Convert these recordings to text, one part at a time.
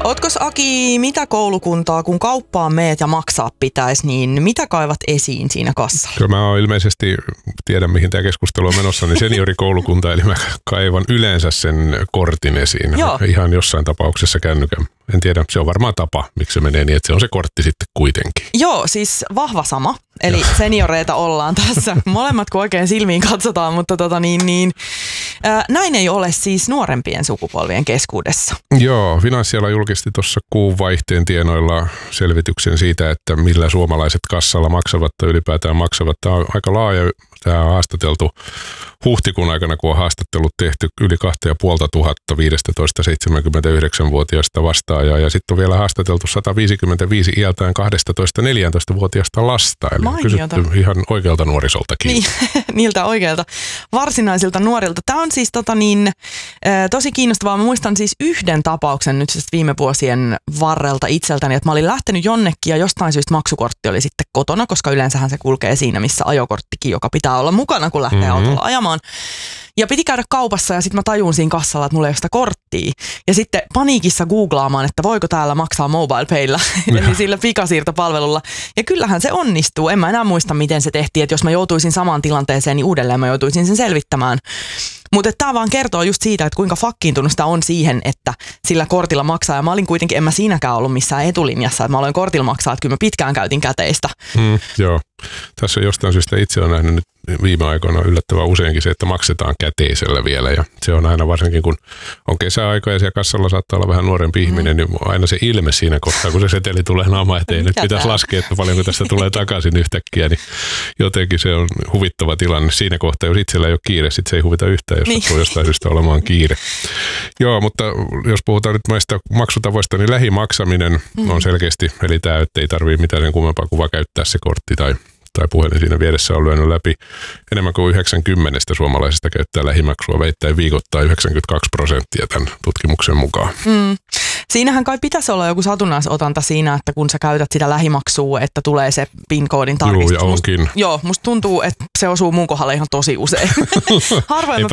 Ootkos Aki, mitä koulukuntaa, kun kauppaan meet ja maksaa pitäisi, niin mitä kaivat esiin siinä kassalla? Kyllä mä ilmeisesti tiedän, mihin tämä keskustelu on menossa, niin seniorikoulukunta, eli mä kaivan yleensä sen kortin esiin. Joo. Ihan jossain tapauksessa kännykän. En tiedä, se on varmaan tapa, miksi se menee niin, että se on se kortti sitten kuitenkin. Joo, siis vahva sama. Eli senioreita ollaan tässä. Molemmat kun oikein silmiin katsotaan, mutta näin ei ole siis nuorempien sukupolvien keskuudessa. Joo, Finanssiala julkisti tuossa kuun vaihteen tienoilla selvityksen siitä, että millä suomalaiset kassalla maksavat tai ylipäätään maksavat. Tämä on aika laaja. Tämä on haastateltu huhtikuun aikana, kun on haastattelut tehty yli 2500 15-79-vuotiaista vastaajaa. Ja sitten on vielä haastateltu 155 iältään 12-14-vuotiaista lasta. Eli on kysytty ihan oikealta nuorisoltakin. Niin, niiltä oikealta varsinaisilta nuorilta. Tämä on siis tosi kiinnostavaa. Mä muistan siis yhden tapauksen nyt siis viime vuosien varrelta itseltäni, että mä olin lähtenyt jonnekin ja jostain syystä maksukortti oli sitten kotona, koska yleensähän se kulkee siinä, missä ajokorttikin, joka pitää olla mukana, kun lähtee autolla ajamaan. Ja piti käydä kaupassa ja sitten mä tajun siinä kassalla, että mulla ei ole sitä korttia. Ja sitten paniikissa googlaamaan, että voiko täällä maksaa MobilePaylla, eli sillä pikasiirtopalvelulla. Ja kyllähän se onnistuu. En mä enää muista, miten se tehtiin, että jos mä joutuisin samaan tilanteeseen, niin uudelleen mä joutuisin sen selvittämään. Mutta tämä vaan kertoo just siitä, että kuinka fakkiintunut sitä on siihen, että sillä kortilla maksaa. Ja mä olin kuitenkin, en mä siinäkään ollut missään etulinjassa, että mä aloin kortilla maksaa, että kyllä mä pitkään käytin käteistä. Joo, tässä jostain syystä itse on nähnyt nyt viime aikoina yllättävän useinkin se, että maksetaan käteisellä vielä. Ja se on aina varsinkin, kun on kesäaika ja siellä kassalla saattaa olla vähän nuorempi ihminen, niin aina se ilme siinä kohtaa, kun se seteli tulee naama eteen. Nyt pitäisi laskea, että paljonko tästä tulee takaisin yhtäkkiä, niin jotenkin se on huvittava tilanne. Siinä kohtaa, jos itsellä ei ole kiire, sitten se ei huvita yhtään, jos sattuu jostain syystä olemaan kiire. Joo, mutta jos puhutaan nyt näistä maksutavoista, niin lähimaksaminen on selkeästi, eli tämä, että ei tarvitse mitään sen kummempaa kuin vaan käyttää se kortti tai puhelin siinä vieressä on lyönyt läpi. Enemmän kuin 90 suomalaisista käyttää lähimaksua, väittäen viikoittain 92% tämän tutkimuksen mukaan. Siinähän kai pitäisi olla joku satunnaisotanta siinä, että kun sä käytät sitä lähimaksua, että tulee se PIN-koodin tarkistus. Joo, ja onkin. Musta tuntuu, että se osuu mun kohdalle ihan tosi usein. Harvoin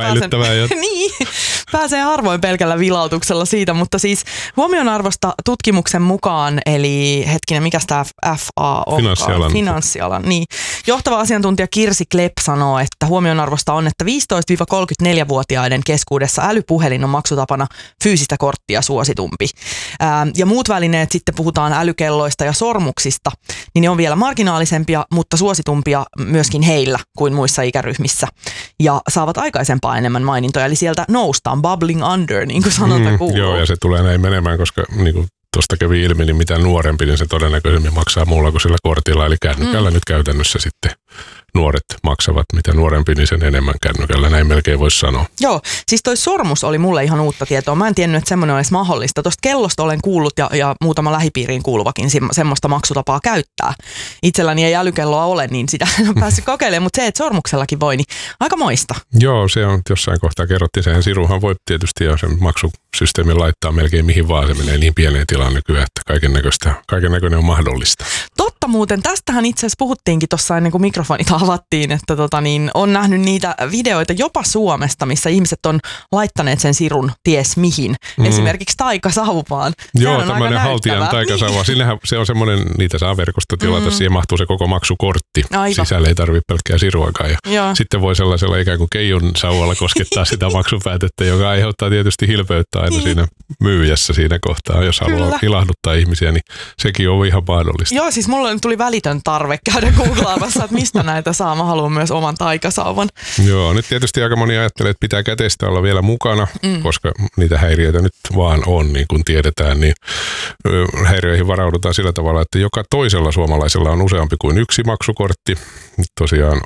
pääsee harvoin pelkällä vilautuksella siitä, mutta siis huomionarvosta tutkimuksen mukaan, eli mikä tämä FA on? Finanssialan. Niin. Johtava asiantuntija Kirsi Klepp sanoo, että huomionarvosta on, että 15-34-vuotiaiden keskuudessa älypuhelin on maksutapana fyysistä korttia suositumpi. Ja muut välineet, sitten puhutaan älykelloista ja sormuksista, niin ne on vielä marginaalisempia, mutta suositumpia myöskin heillä kuin muissa ikäryhmissä. Ja saavat aikaisempaa enemmän mainintoja, eli sieltä noustaan, bubbling under, niin kuin sanota kuuluu. Joo, ja se tulee näin menemään, koska niin kuin tuosta kävi ilmi, niin mitä nuorempi, niin se todennäköisemmin maksaa muulla kuin sillä kortilla, eli kännykällä nyt käytännössä sitten nuoret maksavat, mitä nuorempi, niin sen enemmän kännykällä, näin melkein voisi sanoa. Joo, siis toi sormus oli mulle ihan uutta tietoa. Mä en tiennyt, että semmoinen olisi mahdollista. Tuosta kellosta olen kuullut ja muutama lähipiiriin kuuluvakin semmoista maksutapaa käyttää. Itselläni ei älykelloa ole, niin sitä en ole päässyt kokeilemaan, mutta se, että sormuksellakin voi, niin aika moista. Joo, se on jossain kohtaa kerrottiin. Sehän siruhan voi tietysti ja sen maksusysteemin laittaa melkein mihin vaan. Se menee niin pieneen tilaan nykyään, että kaiken näköinen on mahdollista. Totta muuten, tästähän itse asiassa puhuttiinkin tuossa ennen kuin mikrofonit avattiin, että on nähnyt niitä videoita jopa Suomesta, missä ihmiset on laittaneet sen sirun ties mihin. Esimerkiksi taikasauvaan. Joo, tämmöinen haltijan taikasauva. Siinähän se on semmoinen, niitä saa verkosta tilata, siihen mahtuu se koko maksukortti. Aivan. Sisällä ei tarvitse pelkkää siruakaan. Ja sitten voi sellaisella ikään kuin keijun sauvalla koskettaa sitä maksupäätettä, joka aiheuttaa tietysti hilpeyttä aina siinä myyjässä siinä kohtaa. Jos haluaa ilahduttaa ihmisiä, niin sekin on ihan mahdollista. Joo, siis mulla tuli välitön tarve käydä googlaamassa, että mistä näitä saa. Mä haluan myös oman taikasauvan. Joo, nyt tietysti aika moni ajattelee, että pitää käteistä olla vielä mukana, koska niitä häiriöitä nyt vaan on, niin kuin tiedetään, niin häiriöihin varaudutaan sillä tavalla, että joka toisella suomalaisella on useampi kuin yksi maksukortti tosiaan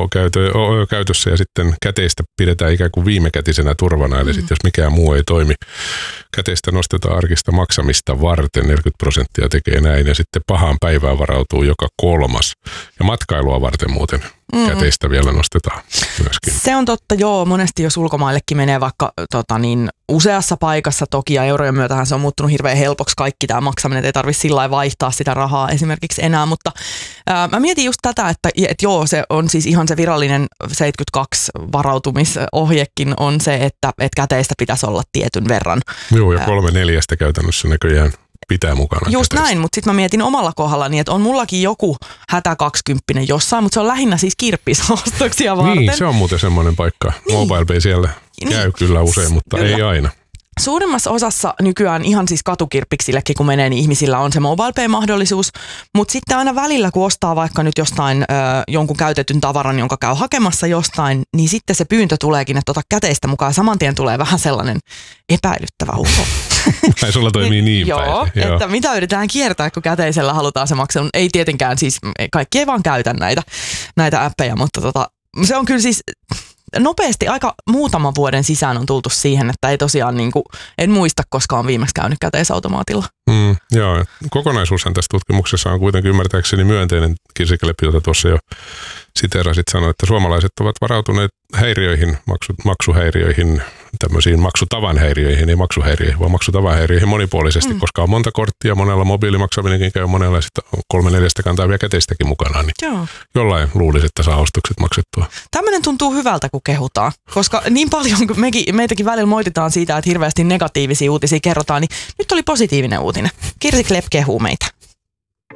käytössä ja sitten käteistä pidetään ikään kuin viimekätisenä turvana, eli sitten jos mikään muu ei toimi, käteistä nostetaan arkista maksamista varten, 40% tekee näin ja sitten pahaan päivään varautuu joka kolmas ja matkailua varten muuten käteistä vielä nostetaan myöskin. Se on totta, joo. Monesti jos ulkomaillekin menee vaikka useassa paikassa toki, ja eurojen myötähän se on muuttunut hirveän helpoksi kaikki tämä maksaminen, ei tarvitse sillä lailla vaihtaa sitä rahaa esimerkiksi enää, mutta mä mietin just tätä, että joo, se on siis ihan se virallinen 72 varautumisohjekin on se, että käteistä pitäisi olla tietyn verran. Joo, ja 3/4 käytännössä näköjään pitää mukana. Just käteistä. näin, mutta sitten mä mietin omalla kohdallani, että on mullakin joku hätä 20 jossain, mutta se on lähinnä siis kirppisostoksia varten. Niin, se on muuten semmoinen paikka. Niin. MobilePay siellä käy kyllä usein, mutta kyllä. Ei aina. Suurimmassa osassa nykyään ihan siis katukirppiksillekin, kun menee, niin ihmisillä on se MobilePay-mahdollisuus, mutta sitten aina välillä, kun ostaa vaikka nyt jostain jonkun käytetyn tavaran, jonka käy hakemassa jostain, niin sitten se pyyntö tuleekin, että ota käteistä mukaan, ja saman tien tulee vähän sellainen epäilyttävä olo. Tai sulla toimii niin päin. Joo, että mitä yritetään kiertää, kun käteisellä halutaan se maksaa. Ei tietenkään siis, kaikki ei vaan käytä näitä appeja, mutta se on kyllä siis nopeasti aika muutaman vuoden sisään on tultu siihen, että ei tosiaan en muista, koska on viimeksi käynyt käteisautomaatilla. Joo, kokonaisuushan tässä tutkimuksessa on kuitenkin ymmärtääkseni myönteinen. Kirsikkeleppi, jota tuossa jo siteerasit, sanoi, että suomalaiset ovat varautuneet häiriöihin, maksuhäiriöihin, tämmöisiin maksutavan häiriöihin, ei maksuhäiriöihin, vaan maksutavan häiriöihin monipuolisesti, koska on monta korttia, monella mobiilimaksaminenkin käy, monella sitten 3/4 kantaa vielä käteistäkin mukanaan, niin joo. Jollain luulisi, että saa ostokset maksettua. Tämmöinen tuntuu hyvältä, kun kehutaan, koska niin paljon kuin meitäkin välillä moititaan siitä, että hirveästi negatiivisia uutisia kerrotaan, niin nyt oli positiivinen uutinen. Kirsi Klepp kehuu meitä.